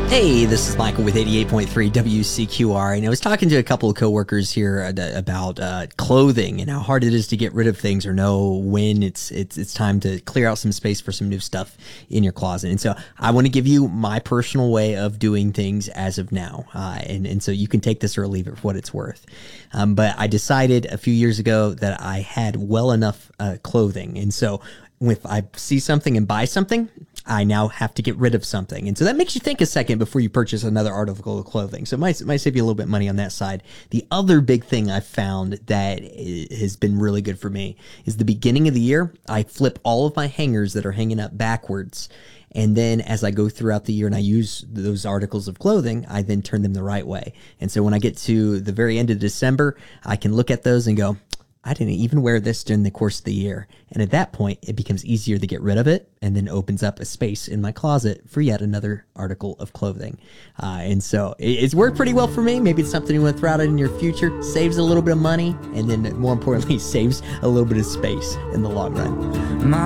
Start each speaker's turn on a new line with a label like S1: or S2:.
S1: Hey, this is Michael with 88.3 WCQR, and I was talking to a couple of coworkers here about clothing and how hard it is to get rid of things or know when it's time to clear out some space for some new stuff in your closet. And so I want to give you my personal way of doing things as of now, and so you can take this or leave it for what it's worth. But I decided a few years ago that I had well enough clothing, and so if I see something and buy something, I now have to get rid of something. And so that makes you think a second before you purchase another article of clothing. So it might save you a little bit of money on that side. The other big thing I've found that has been really good for me is the beginning of the year, I flip all of my hangers that are hanging up backwards. And then as I go throughout the year and I use those articles of clothing, I then turn them the right way. And so when I get to the very end of December, I can look at those and go, I didn't even wear this during the course of the year. And at that point, it becomes easier to get rid of it and then opens up a space in my closet for yet another article of clothing. And so it's worked pretty well for me. Maybe it's something you want to throw out in your future. Saves a little bit of money and then more importantly, saves a little bit of space in the long run.